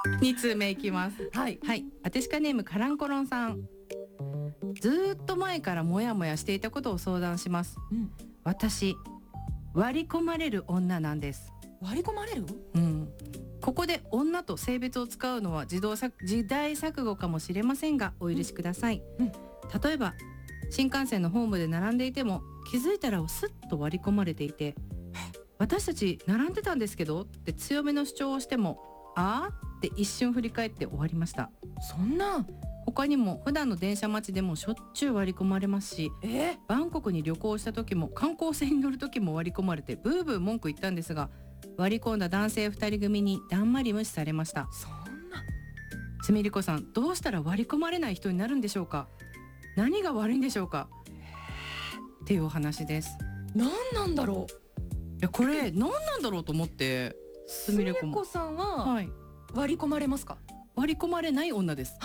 2通目いきます。 はい。 はい、アテシカネームカランコロンさん。ずーっと前からモヤモヤしていたことを相談します。私、割り込まれる女なんです。 割り込まれる？ ここで女と性別を使うのは時代錯誤かもしれませんがお許しください。例えば新幹線のホームで並んでいても気づいたらスッと割り込まれていて、私たち並んでたんですけどって強めの主張をしても、あーって一瞬振り返って終わりました。 そんな。 他にも普段の電車待ちでもしょっちゅう割り込まれますし、バンコクに旅行した時も観光船に乗る時も割り込まれてブーブー文句言ったんですが、割り込んだ男性2人組にだんまり無視されました。 そんな。 すみりこさん、どうしたら割り込まれない人になるんでしょうか。何が悪いんでしょうか、っていうお話です。 何なんだろう。 いや、これ何なんだろうと思って。 すみれこさんは割り込まれますか？ 割り込まれない女です。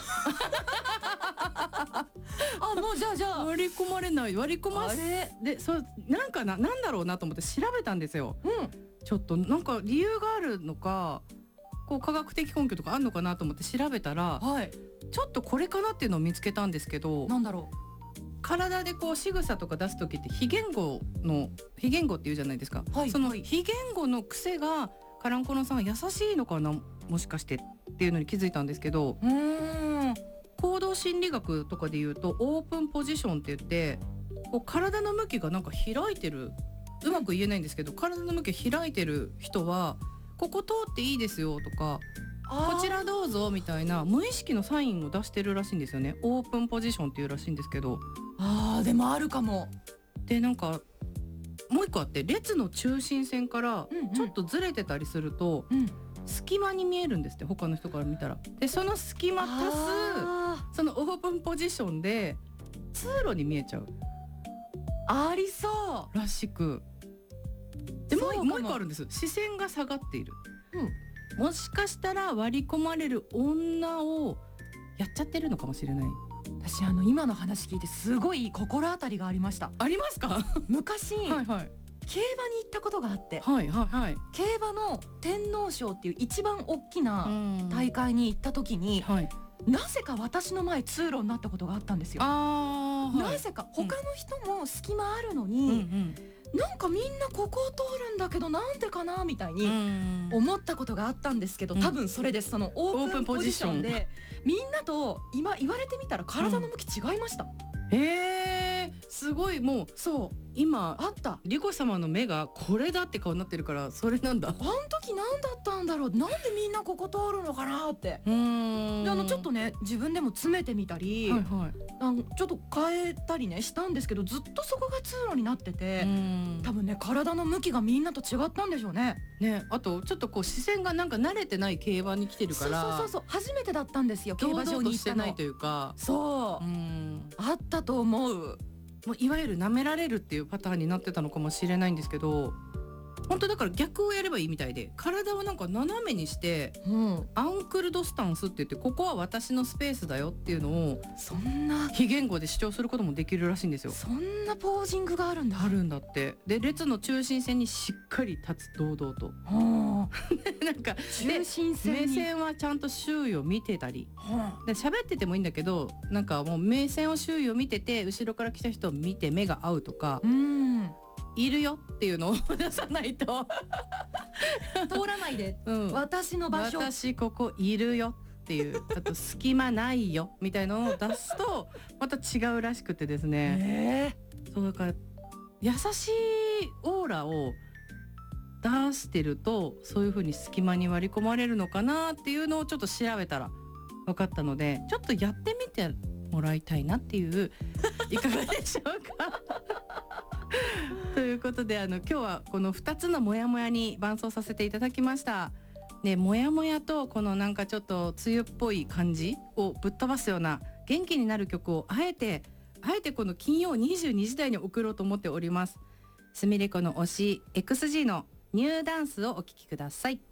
あ、もうじゃあ割り込まれない、割り込まれで、そうなんだろうなと思って調べたんですよ。ちょっとなんか理由があるのか、こう科学的根拠とかあるのかなと思って調べたら、ちょっとこれかなっていうのを見つけたんですけど、 なんだろう。 体でこう仕草とか出す時って非言語っていうじゃないですか。その非言語の癖がカランコロンさんは優しいのかな、もしかしてっていうのに気づいたんですけど、行動心理学とかで言うとオープンポジションって言って、こう体の向きがなんか開いてる、うまく言えないんですけど、体の向き開いてる人はここ通っていいですよとか、こちらどうぞみたいな無意識のサインを出してるらしいんですよね。オープンポジションっていうらしいんですけど。 でもあるかも。 で、なんかもう一個あって、列の中心線からちょっとずれてたりすると、隙間に見えるんですって、他の人から見たら。でその隙間足すそのオープンポジションで通路に見えちゃう。 ありそうらしく。でもう一個あるんです。視線が下がっている。もしかしたら割り込まれる女をやっちゃってるのかもしれない。 私今の話聞いてすごい心当たりがありました。 ありますか？ 昔競馬に行ったことがあって、競馬の天皇賞っていう一番大きな大会に行った時に、なぜか私の前通路になったことがあったんですよ。なぜか他の人も隙間あるのに、なんかみんなここを通るんだけどなんでかなみたいに思ったことがあったんですけど、多分それです。そのオープンポジションでみんなと今言われてみたら体の向き違いました。 すごい。もうそう今あった。 リコ様の目がこれだって顔になってるから、それなんだ。 あの時何だったんだろう、なんでみんなここ通るのかなって。でちょっとね自分でも詰めてみたり、ちょっと変えたりねしたんですけど、ずっとそこが通路になってて、多分ね体の向きがみんなと違ったんでしょうね。 あとちょっとこう視線がなんか慣れてない競馬に来てるから、 そう初めてだったんですよ、競馬場に行ったの。堂々としてないというか、 あったと思う。 もういわゆる舐められるっていうパターンになってたのかもしれないんですけど、本当だから逆をやればいいみたいで、体をなんか斜めにして、アンクルドスタンスって言って、ここは私のスペースだよっていうのをそんな非言語で主張することもできるらしいんですよ。 そんなポージングがあるんだ。 あるんだって。で列の中心線にしっかり立つ、堂々と。なんか中心線に目線はちゃんと周囲を見てたり、で喋っててもいいんだけど、なんかもう目線を周囲を見てて、後ろから来た人を見て目が合うとか、いるよっていうのを出さないと通らないで、私の場所、 私ここいるよっていう、あと隙間ないよみたいのを出すとまた違うらしくてですね、そうだから優しいオーラを出してると、そういう風に隙間に割り込まれるのかなっていうのをちょっと調べたら分かったので、ちょっとやってみてもらいたいなっていういかがでしょうかということで今日はこの2つのモヤモヤに伴奏させていただきました。でモヤモヤとこのなんかちょっと梅雨っぽい感じをぶっ飛ばすような元気になる曲をあえてこの金曜22時台に送ろうと思っております。すみれこの推し XG のニューダンスをお聴きください。